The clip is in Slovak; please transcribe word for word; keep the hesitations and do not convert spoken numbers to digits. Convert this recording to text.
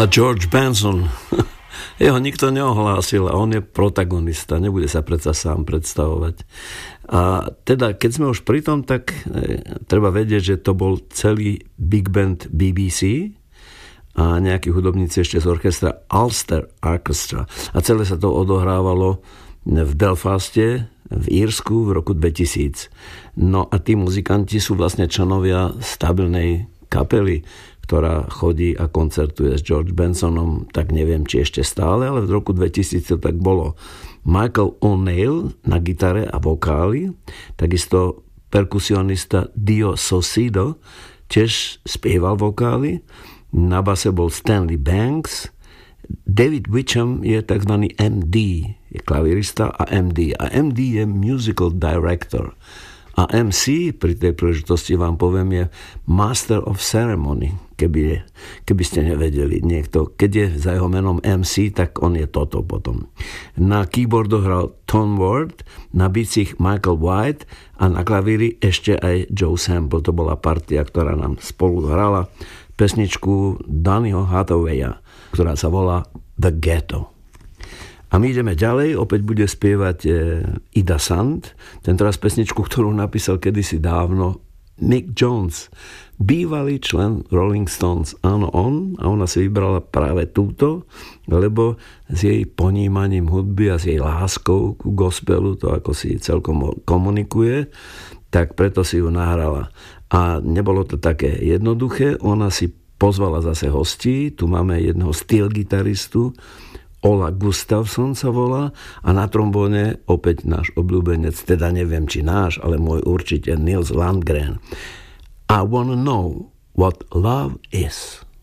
A George Benson, jeho nikto neohlásil a on je protagonista, nebude sa predsa sám predstavovať. A teda, keď sme už pri tom, tak e, treba vedieť, že to bol celý big band bé bé cé a nejakí hudobníci ešte z orchestra Ulster Orchestra. A celé sa to odohrávalo v Belfaste, v Írsku v roku dvetisíc. No a tí muzikanti sú vlastne členovia stabilnej kapely, ktorá chodí a koncertuje s George Bensonom, tak neviem, či ešte stále, ale v roku dvetisíc to tak bolo. Michael O'Neill na gitare a vokály, takisto perkusionista Dio Saucedo tiež spieval vokály, na base bol Stanley Banks, David Wickham je tzv. em dé, je klavírista a em dé. A em dé je musical director. A em cé, pri tej príležitosti vám poviem, je Master of Ceremony. Keby, je, keby ste nevedeli niekto. Keď je za jeho menom em cé, tak on je toto potom. Na keyboardu hral Tom Ward, na bicích Michael White a na klavíri ešte aj Joe Sample. To bola partia, ktorá nám spolu hrala pesničku Donnyho Hathawaya, ktorá sa volá The Ghetto. A my ideme ďalej, opäť bude spievať e, Ida Sand, tentoraz pesničku, ktorú napísal kedysi dávno Mick Jones, bývalý člen Rolling Stones. Áno, on, a ona si vybrala práve túto, lebo s jej ponímaním hudby a s jej láskou ku gospelu, to ako si celkom komunikuje, tak preto si ju nahrala. A nebolo to také jednoduché, ona si pozvala zase hostí, tu máme jedného steel gitaristu, Ola Gustafsson sa volá, a na trombóne opäť náš obľúbenec, teda neviem, či náš, ale môj určite, Nils Landgren. I wanna know what love is.